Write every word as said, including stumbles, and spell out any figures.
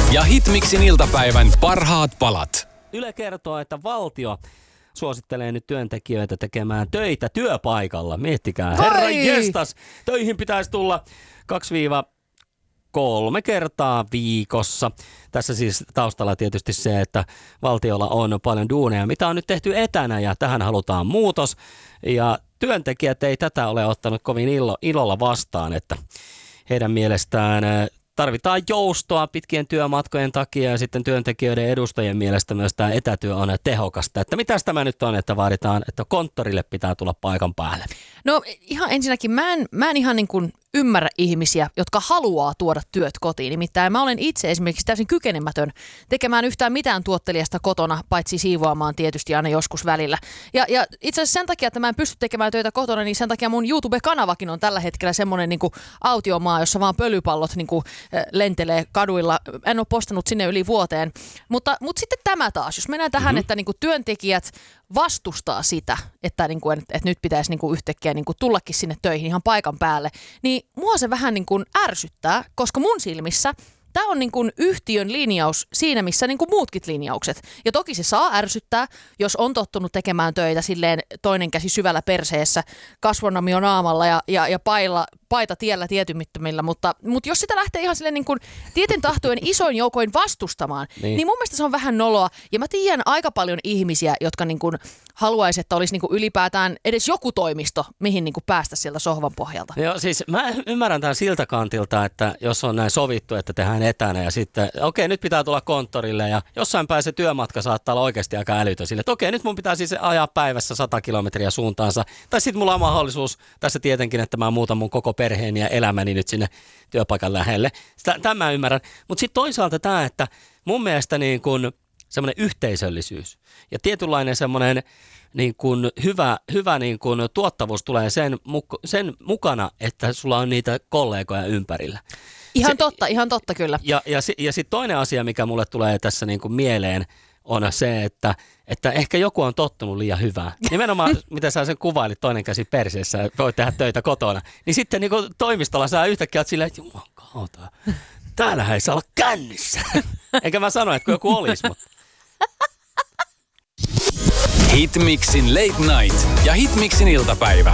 ja Hitmixin iltapäivän parhaat palat. Yle kertoo, että valtio suosittelee nyt työntekijöitä tekemään töitä työpaikalla. Miettikää, herran jestas, töihin pitäisi tulla kaksi kolme kertaa viikossa. Tässä siis taustalla tietysti se, että valtiolla on paljon duuneja, mitä on nyt tehty etänä ja tähän halutaan muutos. Ja työntekijät ei tätä ole ottanut kovin ilo, ilolla vastaan, että heidän mielestään tarvitaan joustoa pitkien työmatkojen takia ja sitten työntekijöiden edustajien mielestä myös tämä etätyö on tehokasta. Että mitäs tämä nyt on, että vaaditaan, että konttorille pitää tulla paikan päälle? No ihan ensinnäkin mä en, mä en ihan niin kuin ymmärrä ihmisiä, jotka haluaa tuoda työt kotiin. Nimittäin mä olen itse esimerkiksi täysin kykenemätön tekemään yhtään mitään tuottelijasta kotona, paitsi siivoamaan tietysti aina joskus välillä. Ja, ja itse asiassa sen takia, että mä en pysty tekemään töitä kotona, niin sen takia mun YouTube-kanavakin on tällä hetkellä semmoinen niin kuin autiomaa, jossa vaan pölypallot niin kuin lentelee kaduilla. En ole postannut sinne yli vuoteen. Mutta, mutta sitten tämä taas, jos mennään tähän, mm-hmm. että niin kuin työntekijät vastustaa sitä, että, niin kuin, että nyt pitäisi niin kuin yhtäkkiä niin kuin tullakin sinne töihin ihan paikan päälle, niin mua se vähän niin kuin ärsyttää, koska mun silmissä tämä on niin kuin yhtiön linjaus siinä, missä niin kuin muutkin linjaukset. Ja toki se saa ärsyttää, jos on tottunut tekemään töitä silleen toinen käsi syvällä perseessä, kasvonamio naamalla ja, ja, ja pailla, paita tiellä tietymittömillä. Mutta, mutta jos sitä lähtee ihan silleen niin kuin tieten tahtojen isoin joukoin vastustamaan, niin. niin mun mielestä se on vähän noloa. Ja mä tiedän aika paljon ihmisiä, jotka niin kuin haluaisi, että olisi niin kuin ylipäätään edes joku toimisto, mihin niin kuin päästä sieltä sohvan pohjalta. Joo, siis mä ymmärrän tämän siltä kantilta, että jos on näin sovittu, että tehdään etänä ja sitten, okei, nyt pitää tulla konttorille ja jossain päin se työmatka saattaa olla oikeasti aika älytön sille, että okei, nyt mun pitää siis ajaa päivässä sata kilometriä suuntaansa. Tai sitten mulla on mahdollisuus tässä tietenkin, että mä muutan mun koko perheeni ja elämäni nyt sinne työpaikan lähelle. Tämä ymmärrän. Mutta sitten toisaalta tämä, että mun mielestä niin kun semmoinen yhteisöllisyys ja tietynlainen semmoinen niin kun hyvä, hyvä niin kun tuottavuus tulee sen, sen mukana, että sulla on niitä kollegoja ympärillä. Ihan se, totta, ihan totta kyllä. Ja, ja, ja sitten toinen asia, mikä mulle tulee tässä niin kuin mieleen, on se, että, että ehkä joku on tottunut liian hyvää. Nimenomaan, mitä sä sen kuvailit, toinen käsi perseessä, voit tehdä töitä kotona. Niin sitten niin kuin toimistolla sä yhtäkkiä oot silleen, että juman kautta, täällähän ei saa olla kännissä. Enkä mä sano, että joku olisi, mutta... Hitmixin Late Night ja Hitmixin iltapäivä.